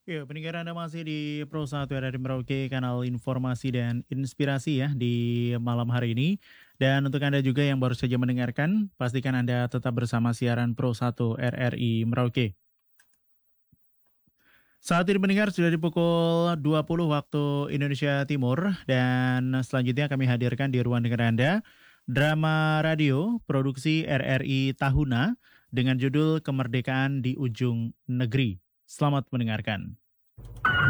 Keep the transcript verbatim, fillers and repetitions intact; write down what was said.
Ya, pendengar Anda masih di Pro satu R R I Merauke, kanal informasi dan inspirasi ya di malam hari ini. Dan untuk Anda juga yang baru saja mendengarkan, pastikan Anda tetap bersama siaran Pro satu R R I Merauke. Saat ini mendengar sudah di pukul dua puluh waktu Indonesia Timur dan selanjutnya kami hadirkan di ruang dengar Anda drama radio produksi R R I Tahuna dengan judul Kemerdekaan di Ujung Negeri. Selamat mendengarkan.